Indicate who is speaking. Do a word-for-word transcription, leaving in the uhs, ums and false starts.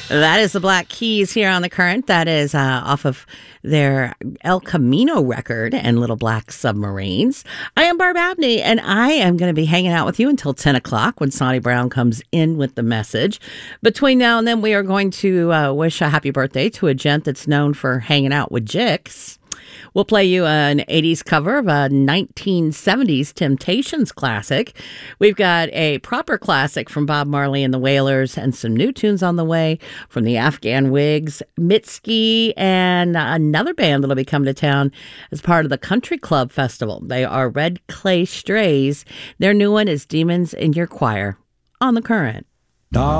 Speaker 1: That is the Black Keys here on The Current. That is uh, off of their El Camino record and Little Black Submarines. I am Barb Abney, and I am going to be hanging out with you until ten o'clock when Sonny Brown comes in with the message. Between now and then, we are going to uh, wish a happy birthday to a gent that's known for hanging out with Jicks. We'll play you an eighties cover of a nineteen seventies Temptations classic. We've got a proper classic from Bob Marley and the Wailers and some new tunes on the way from the Afghan Wigs, Mitski, and another band that'll be coming to town as part of the Country Club Festival. They are Red Clay Strays. Their new one is Demons in Your Choir on The Current.